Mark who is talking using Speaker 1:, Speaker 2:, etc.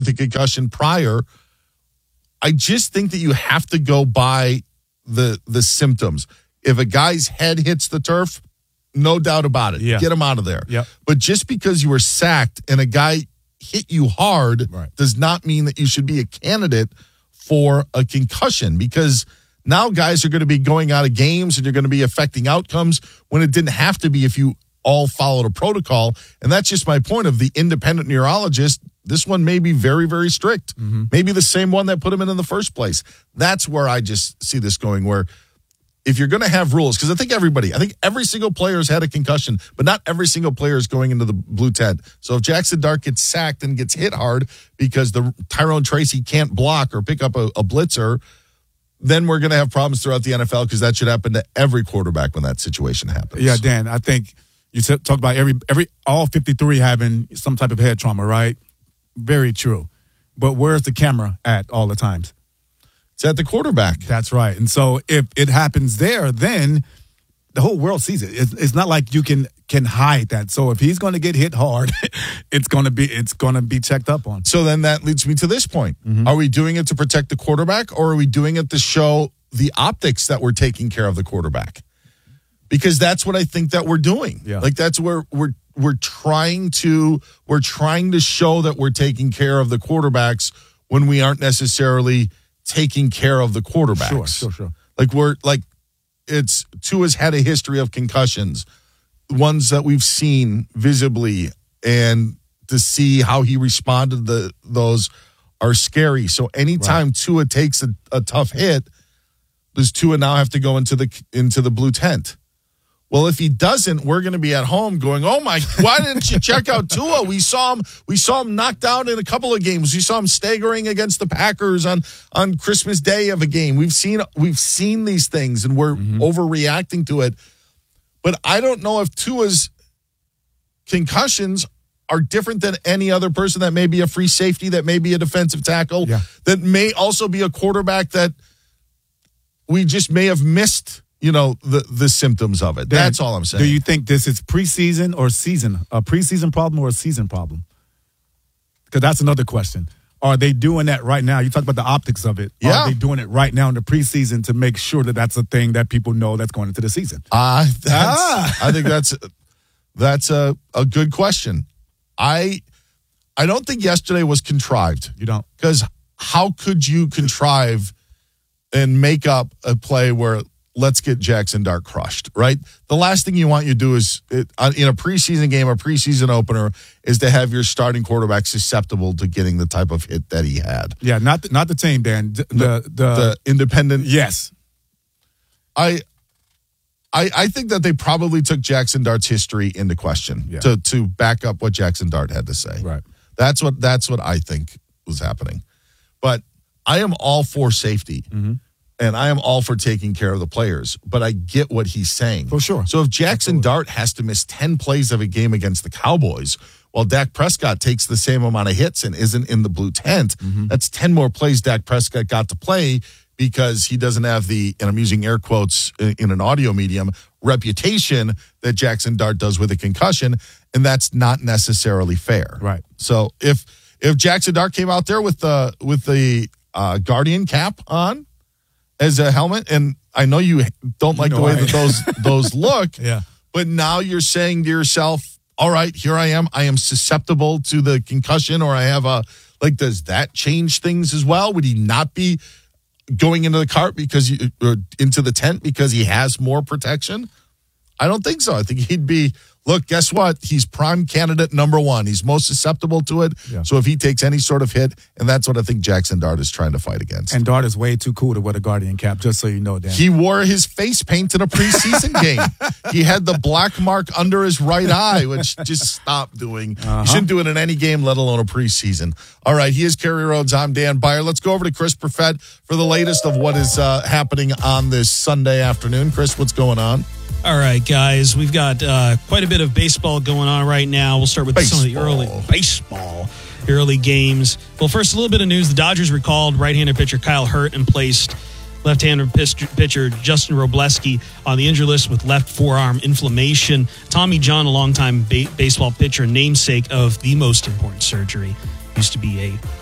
Speaker 1: a concussion prior. I just think that you have to go by the symptoms. If a guy's head hits the turf, no doubt about it.
Speaker 2: Yeah.
Speaker 1: Get him out of there.
Speaker 2: Yep.
Speaker 1: But just because you were sacked and a guy hit you hard does not mean that you should be a candidate for a concussion, because now guys are going to be going out of games and you're going to be affecting outcomes when it didn't have to be if you all followed a protocol. And that's just my point of the independent neurologist. This one may be very, very strict. Maybe the same one that put him in the first place. That's where I just see this going, where if you're going to have rules, because I think every single player has had a concussion, but not every single player is going into the blue tent. So if Jackson Dart gets sacked and gets hit hard because the Tyrone Tracy can't block or pick up a blitzer, then we're going to have problems throughout the NFL, because that should happen to every quarterback when that situation happens.
Speaker 2: Yeah, Dan, I think you talk about all 53 having some type of head trauma, right? Very true. But where's the camera at all the times?
Speaker 1: It's at the quarterback.
Speaker 2: That's right. And so if it happens there, then the whole world sees it. It's not like you can hide that. So if he's going to get hit hard, it's going to be checked up on.
Speaker 1: So then that leads me to this point. Are we doing it to protect the quarterback, or are we doing it to show the optics that we're taking care of the quarterback? Because that's what I think that we're doing.
Speaker 2: Yeah.
Speaker 1: Like that's where we're trying to show that we're taking care of the quarterbacks when we aren't necessarily taking care of the quarterbacks.
Speaker 2: Sure.
Speaker 1: It's Tua's had a history of concussions, ones that we've seen visibly, and to see how he responded to those are scary. So anytime Tua takes a tough hit, does Tua now have to go into the blue tent? Well, if he doesn't, we're going to be at home going, "Oh my! Why didn't you check out Tua? We saw him knocked out in a couple of games. We saw him staggering against the Packers on Christmas Day of a game. We've seen these things, and we're overreacting to it." But I don't know if Tua's concussions are different than any other person that may be a free safety, that may be a defensive tackle, that may also be a quarterback that we just may have missed. The symptoms of it. That's all I'm saying.
Speaker 2: Do you think this is preseason or season? A preseason problem or a season problem? Because that's another question. Are they doing that right now? You talked about the optics of it.
Speaker 1: Yeah.
Speaker 2: Are they doing it right now in the preseason to make sure that that's a thing that people know that's going into the season?
Speaker 1: I think that's a good question. I don't think yesterday was contrived.
Speaker 2: You don't?
Speaker 1: Because how could you contrive and make up a play where let's get Jackson Dart crushed, right? The last thing you want you to do is, in a preseason game, a preseason opener, is to have your starting quarterback susceptible to getting the type of hit that he had.
Speaker 2: Yeah, not the team, Dan. The
Speaker 1: independent.
Speaker 2: Yes.
Speaker 1: I think that they probably took Jackson Dart's history into question to back up what Jackson Dart had to say.
Speaker 2: Right.
Speaker 1: That's what I think was happening. But I am all for safety. And I am all for taking care of the players, but I get what he's saying.
Speaker 2: For sure.
Speaker 1: So if Jackson Dart has to miss 10 plays of a game against the Cowboys, while Dak Prescott takes the same amount of hits and isn't in the blue tent, that's 10 more plays Dak Prescott got to play, because he doesn't have the, and I'm using air quotes in an audio medium, reputation that Jackson Dart does with a concussion, and that's not necessarily fair.
Speaker 2: Right.
Speaker 1: So if Jackson Dart came out there with the Guardian cap on as a helmet, and I know you don't like the way that those look, but now you're saying to yourself, all right, here I am susceptible to the concussion, or I have does that change things as well? Would he not be going into the cart or into the tent because he has more protection? I don't think so. I think he'd be, look, guess what? He's prime candidate number one. He's most susceptible to it. Yeah. So if he takes any sort of hit, and that's what I think Jackson Dart is trying to fight against.
Speaker 2: And Dart is way too cool to wear the Guardian cap, just so you know, Dan.
Speaker 1: He wore his face paint in a preseason game. He had the black mark under his right eye, which just stop doing. You shouldn't do it in any game, let alone a preseason. All right, he is Kerry Rhodes. I'm Dan Beyer. Let's go over to Chris Perfett for the latest of what is happening on this Sunday afternoon. Chris, what's going on?
Speaker 3: All right, guys, we've got quite a bit of baseball going on right now. We'll start with some of the early games. Well, first, a little bit of news. The Dodgers recalled right-handed pitcher Kyle Hurt and placed left-handed pitcher Justin Robleski on the injured list with left forearm inflammation. Tommy John, a longtime baseball pitcher, namesake of the most important surgery, used to be a